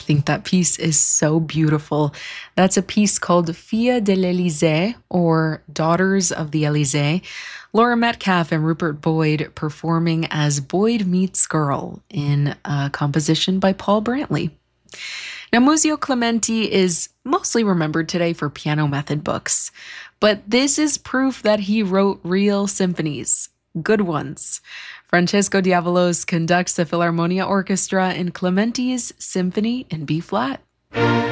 think that piece is so beautiful. That's a piece called Filles de l'Élysée, or Daughters of the Élysée. Laura Metcalf and Rupert Boyd performing as Boyd Meets Girl in a composition by Paul Brantley. Now, Muzio Clementi is mostly remembered today for piano method books, but this is proof that he wrote real symphonies, good ones. Francesco Diavalos conducts the Philharmonia Orchestra in Clementi's Symphony in B-flat.